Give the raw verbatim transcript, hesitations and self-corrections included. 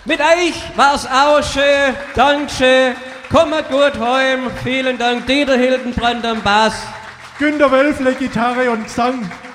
Mit euch war's auch schön. Dankeschön. Kommt gut heim. Vielen Dank. Dieter Hildenbrand am Bass. Günter Wölfle, Gitarre und Gesang.